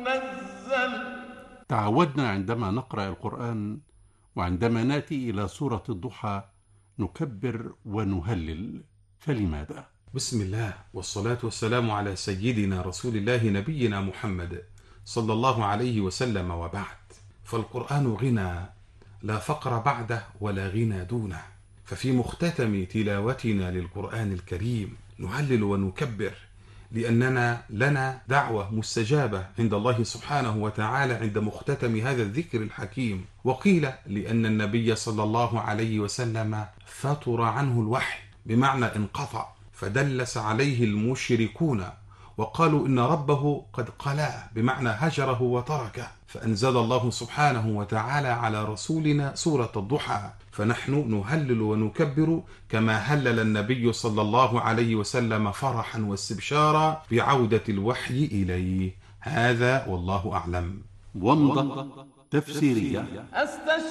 منزل. تعودنا عندما نقرأ القرآن وعندما نأتي إلى سورة الضحى نكبر ونهلل، فلماذا؟ بسم الله والصلاة والسلام على سيدنا رسول الله نبينا محمد صلى الله عليه وسلم، وبعد. فالقرآن غنى لا فقر بعده ولا غنى دونه، ففي مختتم تلاوتنا للقرآن الكريم نهلل ونكبر، لأننا لنا دعوة مستجابة عند الله سبحانه وتعالى عند مختتم هذا الذكر الحكيم. وقيل لأن النبي صلى الله عليه وسلم فتر عنه الوحي، بمعنى انقطع، فدلس عليه المشركون وقالوا إن ربه قد قلاه، بمعنى هجره وتركه، فأنزل الله سبحانه وتعالى على رسولنا سورة الضحى، فنحن نهلل ونكبر كما هلل النبي صلى الله عليه وسلم فرحا واستبشارا بعودة الوحي إليه. هذا والله أعلم. ومضة تفسيرية.